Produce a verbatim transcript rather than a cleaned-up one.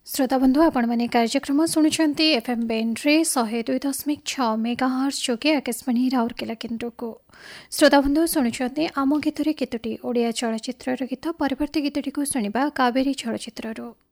श्रोताबंधु आपण मैंने कार्यक्रम शुणुंट एफएम बेन्ड्रे शहे दुई दशमिक छ मेगा हर्स जोगे आकाशवाणी राउरकेला केन्द्र को। श्रोताबंधु शुणुंट आम गीत केतोटी ओडिया चलचित्र गीत परवर्ती गीतटी को शुणा कावेरी चलचित्र।